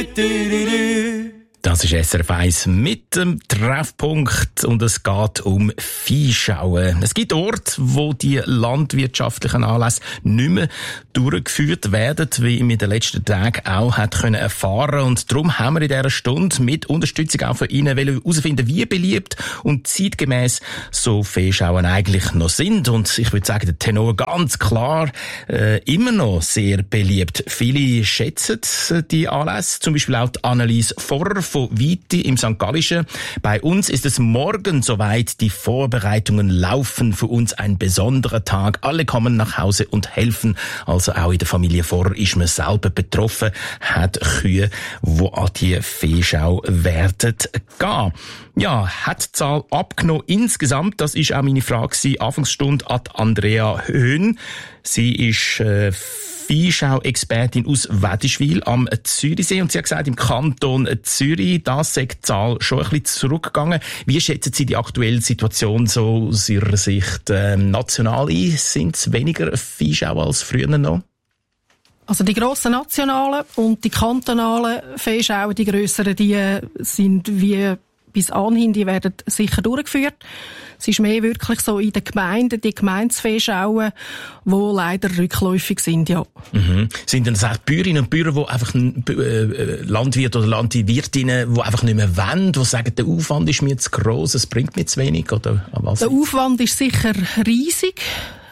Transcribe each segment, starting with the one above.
Das ist SRF 1 mit dem Treffpunkt und es geht um Viehschauen. Es gibt Orte, wo die landwirtschaftlichen Anlässe nicht mehr durchgeführt werden, wie man in den letzten Tagen auch hat können erfahren. Und darum haben wir in dieser Stunde mit Unterstützung auch von Ihnen herausfinden, wie beliebt und zeitgemäß so Viehschauen eigentlich noch sind. Und ich würde sagen, der Tenor ganz klar immer noch sehr beliebt. Viele schätzen die Anlässe, zum Beispiel auch die Annelies Vorrer von Viti im St. Gallischen. Bei uns ist es morgen soweit. Die Vorbereitungen laufen. Für uns ein besonderer Tag. Alle kommen nach Hause und helfen. Also auch in der Familie Vorrer ist man selber betroffen, hat Kühe, die an die Viehschau werden gehen. Ja, hat die Zahl abgenommen insgesamt? Das ist auch meine Frage gewesen. Anfangsstunde an Andrea Höhn. Sie ist Viehschau-Expertin aus Wädischwil am Zürichsee und sie hat gesagt, im Kanton Zürich, da sei die Zahl schon ein bisschen zurückgegangen. Wie schätzen Sie die aktuelle Situation so aus Ihrer Sicht national ein? Sind es weniger Viehschau als früher noch? Also die grossen nationalen und die kantonalen Viehschauen, die grösseren, die sind wie bis anhin, die werden sicher durchgeführt. Es ist mehr wirklich so in den Gemeinden, die Gemeindeviehschauen, die leider rückläufig sind, ja. Mhm. Sind denn das auch Bäuerinnen und Bauern, die einfach Landwirte oder Landwirtinnen, die einfach nicht mehr wollen, die sagen, der Aufwand ist mir zu gross, es bringt mir zu wenig, oder was? Der Aufwand ist sicher riesig.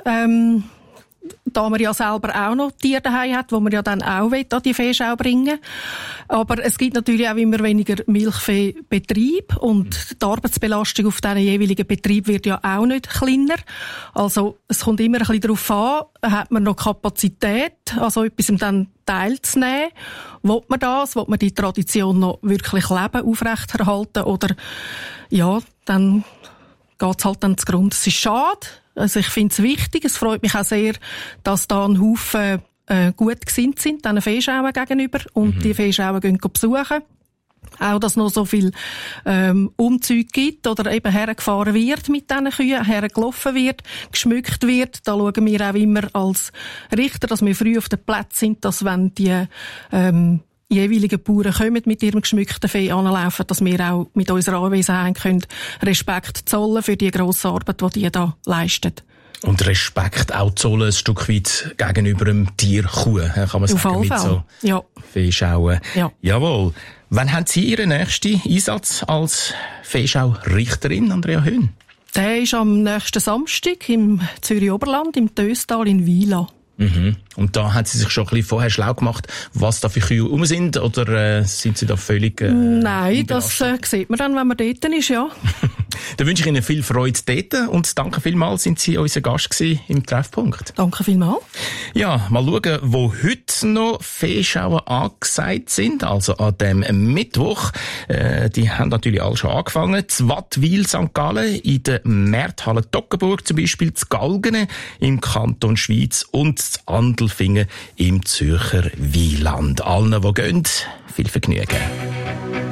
Da man ja selber auch noch Tiere daheim hat, wo man ja dann auch an die Viehschau bringen. Aber es gibt natürlich auch immer weniger Milchviehbetrieb und die Arbeitsbelastung auf diesen jeweiligen Betrieb wird ja auch nicht kleiner. Also es kommt immer ein bisschen darauf an, hat man noch Kapazität, also etwas dann teilzunehmen. Will man das? Will man die Tradition noch wirklich leben, aufrechterhalten? Oder ja, dann geht's halt dann zugrunde. Es ist schade. Also ich finde es wichtig. Es freut mich auch sehr, dass da ein Haufen gut gesinnt sind, diesen Viehschauen gegenüber und die Viehschauen gehen besuchen. Auch, dass noch so viel Umzüge gibt oder eben hergefahren wird mit diesen Kühen, hergelaufen wird, geschmückt wird. Da schauen wir auch immer als Richter, dass wir früh auf den Plätzen sind, dass wenn die jeweiligen Bauern kommen mit ihrem geschmückten Vieh anlaufen, dass wir auch mit unserer Anwesenheit können Respekt zollen für die grosse Arbeit, die die da leisten. Und Respekt auch zollen ein Stück weit gegenüber dem Tier Kuh, kann man sagen, mit so Viehschauen. Ja. Jawohl. Wann haben Sie Ihren nächsten Einsatz als Viehschau-Richterin, Andrea Höhn? Der ist am nächsten Samstag im Zürich Oberland, im Töstal in Wila. Mhm. Und da hat sie sich schon ein bisschen vorher schlau gemacht, was da für Kühe rum sind, oder sind Sie da völlig Nein, das sieht man dann, wenn man dort ist, ja. Dann wünsche ich Ihnen viel Freude dort und danke vielmals, sind Sie unser Gast gewesen im Treffpunkt. Danke vielmals. Ja, mal schauen, wo heute noch Viehschauen angesagt sind, also an dem Mittwoch. Die haben natürlich alle schon angefangen. In Wattwil, St. Gallen, in der Märthalle Toggenburg zum Beispiel, in Galgene im Kanton Schweiz und in Andelfingen im Zürcher Wieland. Allen, die gehen, viel Vergnügen.